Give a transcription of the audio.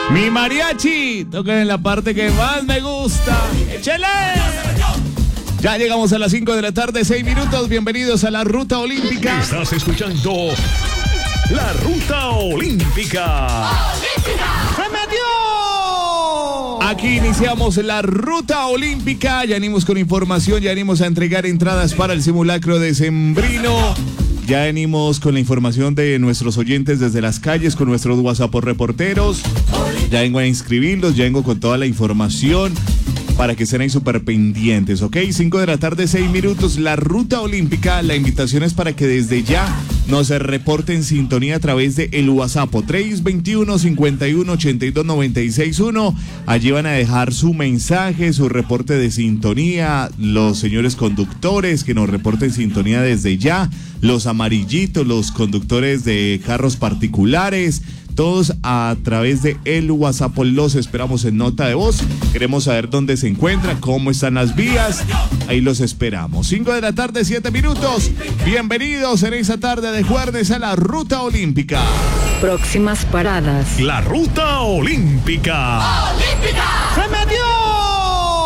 Mi mariachi, toquen en la parte que más me gusta. ¡Échale! Ya llegamos a las 5 de la tarde, 6 minutos. Bienvenidos a la Ruta Olímpica. Estás escuchando la Ruta Olímpica. ¡Se metió! Aquí iniciamos la Ruta Olímpica. Ya venimos con información, ya venimos a entregar entradas para el simulacro decembrino. Ya venimos con la información de nuestros oyentes desde las calles, con nuestros WhatsApp reporteros. Ya vengo a inscribirlos, ya vengo con toda la información para que estén ahí súper pendientes, ¿ok? 5 de la tarde, 6 minutos, la Ruta Olímpica. La invitación es para que desde ya nos reporten sintonía a través de el WhatsApp 321-51-82-96-1. Allí van a dejar su mensaje, su reporte de sintonía. Los señores conductores que nos reporten sintonía desde ya. Los amarillitos, los conductores de carros particulares. Todos a través de el WhatsApp, los esperamos en nota de voz. Queremos saber dónde se encuentra, cómo están las vías. Ahí los esperamos. 5 de la tarde, 7 minutos. Bienvenidos en esa tarde de jueves a la Ruta Olímpica. Próximas paradas. La Ruta Olímpica. ¡Se metió!